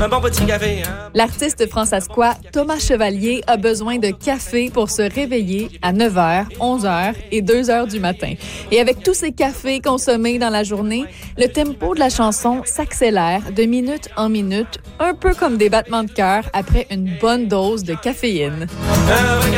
un bon petit café. Hein? L'artiste françaisquois Thomas Chevalier a besoin de café pour se réveiller à 9h, 11h et 2h du matin. Et avec tous ces cafés consommés dans la journée, le tempo de la chanson s'accélère de minute en minute, un peu comme des battements de cœur après une bonne dose de caféine.